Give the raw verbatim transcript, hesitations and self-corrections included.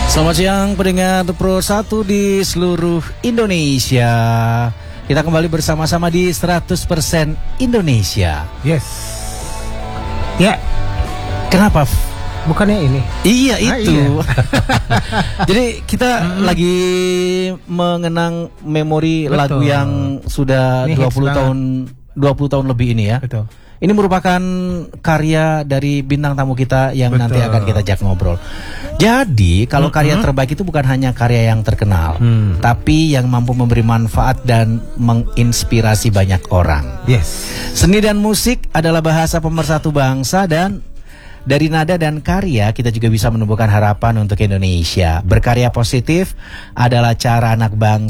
Selamat siang pendengar Pro satu di seluruh Indonesia. Kita kembali bersama-sama di seratus persen Indonesia. Yes. Ya. Kenapa? Bukannya ini? Iya ah, itu. Iya. Jadi kita mm-hmm. lagi mengenang memori Betul. lagu yang sudah ini dua puluh tahun dua puluh tahun lebih ini ya. Betul. Ini merupakan karya dari bintang tamu kita yang Betul. nanti akan kita ajak ngobrol. Jadi kalau mm-hmm. karya terbaik itu bukan hanya karya yang terkenal, mm. tapi yang mampu memberi manfaat dan menginspirasi banyak orang. Yes. Seni dan musik adalah bahasa pemersatu bangsa, dan dari nada dan karya kita juga bisa menumbuhkan harapan untuk Indonesia. Berkarya positif adalah cara anak bangsa